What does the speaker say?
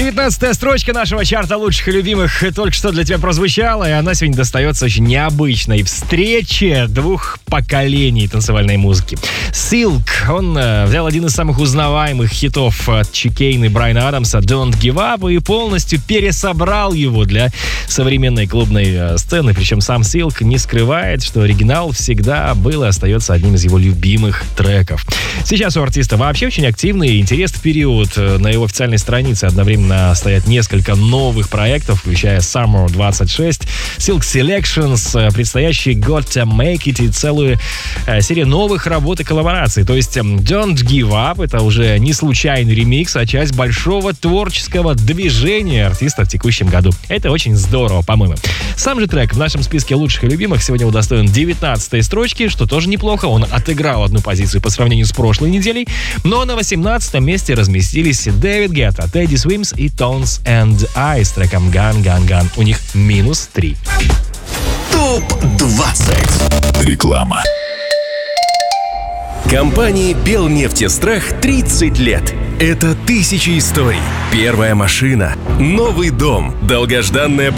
19-я строчка нашего чарта лучших и любимых только что для тебя прозвучала, и она сегодня достается очень необычной встрече двух поколений танцевальной музыки. Silk, он взял один из самых узнаваемых хитов от Чикейна и Брайана Адамса «Don't Give Up» и полностью пересобрал его для современной клубной сцены. Причем сам Silk не скрывает, что оригинал всегда был и остается одним из его любимых треков. Сейчас у артиста вообще очень активный и интересный период. На его официальной странице одновременно стоят несколько новых проектов, включая Summer 26, Silk Selections, предстоящий Got to Make It и целую серию новых работ и коллабораций. То есть Don't Give Up — это уже не случайный ремикс, а часть большого творческого движения артиста в текущем году. Это очень здорово, по-моему. Сам же трек в нашем списке лучших и любимых сегодня удостоен 19-й строчки, что тоже неплохо. Он отыграл одну позицию по сравнению с прошлой неделей. Но на 18-м месте разместились Дэвид Гетта, Teddy Swims и Tones and I с треком Gun Gun Gun. У них -3. ТОП-20. Реклама. Компании «Белнефтестрах» 30 лет. Это тысячи историй. Первая машина, новый дом, долгожданная